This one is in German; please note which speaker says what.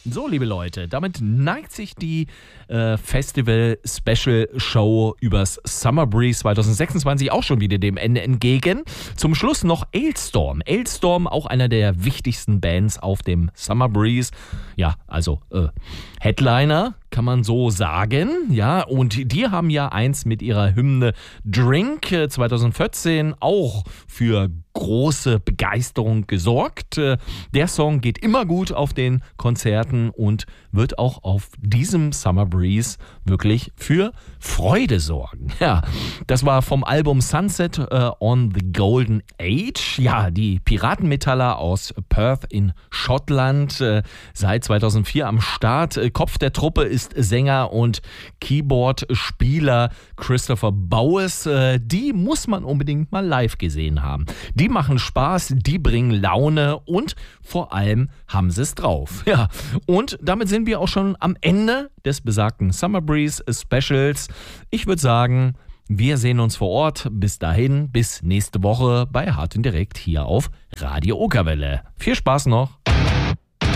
Speaker 1: So, liebe Leute, damit neigt sich die Festival-Special-Show übers Summer Breeze 2026 auch schon wieder dem Ende entgegen. Zum Schluss noch Alestorm. Alestorm, auch einer der wichtigsten Bands auf dem Summer Breeze. Ja, also Headliner, kann man so sagen. Ja, und die haben ja eins mit ihrer Hymne Drink 2014 auch für große Begeisterung gesorgt. Der Song geht immer gut auf den Konzerten und wird auch auf diesem Summer Breeze wirklich für Freude sorgen. Ja, das war vom Album Sunset on the Golden Age. Ja, die Piratenmetaller aus Perth in Schottland, seit 2004 am Start. Kopf der Truppe ist Sänger und Keyboard-Spieler Christopher Bowes. Die muss man unbedingt mal live gesehen haben. Die machen Spaß, die bringen Laune und vor allem haben sie es drauf. Ja, und damit sind wir auch schon am Ende des besagten Summer Breeze Specials. Ich würde sagen, wir sehen uns vor Ort. Bis dahin, bis nächste Woche bei Hart und Direkt hier auf Radio Okerwelle. Viel Spaß noch!